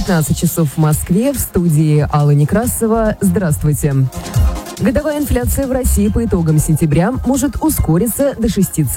19 часов в Москве. В студии Алла Некрасова. Здравствуйте. Годовая инфляция в России по итогам сентября может ускориться до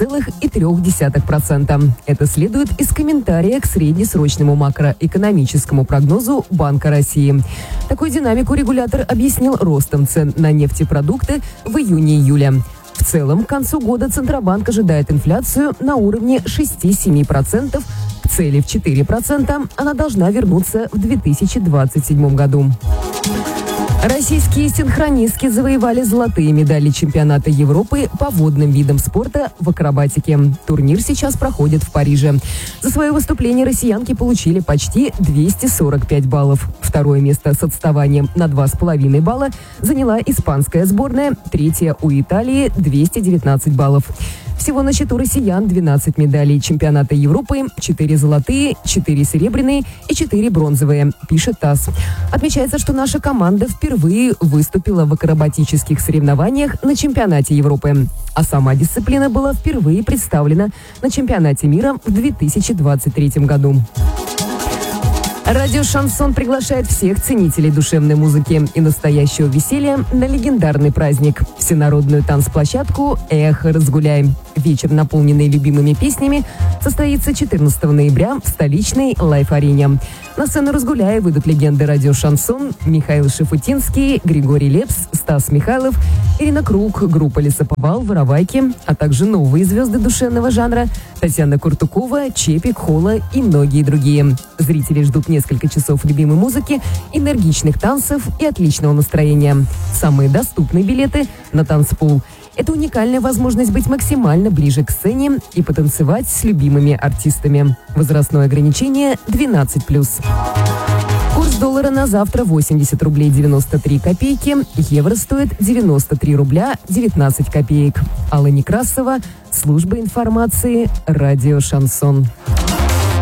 6,3%. Это следует из комментария к среднесрочному макроэкономическому прогнозу Банка России. Такую динамику регулятор объяснил ростом цен на нефтепродукты в июне-июле. В целом, к концу года Центробанк ожидает инфляцию на уровне 6-7%. К цели в 4% она должна вернуться в 2027 году. Российские синхронистки завоевали золотые медали чемпионата Европы по водным видам спорта в акробатике. Турнир сейчас проходит в Париже. За свое выступление россиянки получили почти 245 баллов. Второе место с отставанием на 2,5 балла заняла испанская сборная, третье у Италии 219 баллов. Всего на счету россиян 12 медалей чемпионата Европы, 4 золотые, 4 серебряные и 4 бронзовые, пишет ТАСС. Отмечается, что наша команда впервые выступила в акробатических соревнованиях на чемпионате Европы. А сама дисциплина была впервые представлена на чемпионате мира в 2023 году. Радио «Шансон» приглашает всех ценителей душевной музыки и настоящего веселья на легендарный праздник – всенародную танцплощадку «Эхо Разгуляй». Вечер, наполненный любимыми песнями, состоится 14 ноября в столичной Лайф-арене. На сцену «Разгуляй» выйдут легенды радио «Шансон» Михаил Шафутинский, Григорий Лепс, Стас Михайлов, Ирина Круг, группа «Лесоповал», «Воровайки», а также новые звезды душевного жанра Татьяна Куртукова, Чепик, Холла и многие другие. Зрители ждут несколько часов любимой музыки, энергичных танцев и отличного настроения. Самые доступные билеты на танцпол. Это уникальная возможность быть максимально ближе к сцене и потанцевать с любимыми артистами. Возрастное ограничение 12+. Курс доллара на завтра 80 рублей 93 копейки. Евро стоит 93 рубля 19 копеек. Алла Некрасова, служба информации, радио «Шансон».